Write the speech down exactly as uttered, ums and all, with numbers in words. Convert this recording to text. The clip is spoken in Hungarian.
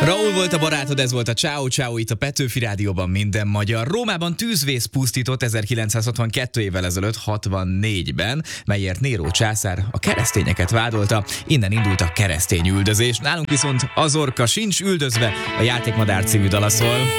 Raúl volt a barátod, ez volt a Ciao Ciao itt a Petőfi Rádióban, minden magyar. Rómában tűzvész pusztított ezerkilencszázhatvankettő évvel ezelőtt, hatvannégyben, melyért Néró császár a keresztényeket vádolta. Innen indult a keresztény üldözés. Nálunk viszont az orka sincs üldözve, a Játékmadár című dala szól.